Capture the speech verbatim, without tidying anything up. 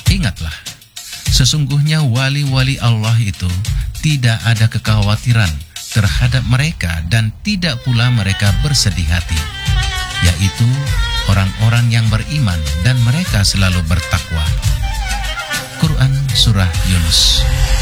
Ingatlah, sesungguhnya wali-wali Allah itu tidak ada kekhawatiran terhadap mereka dan tidak pula mereka bersedih hati, yaitu orang-orang yang beriman dan mereka selalu bertakwa. Quran Surah Yunus.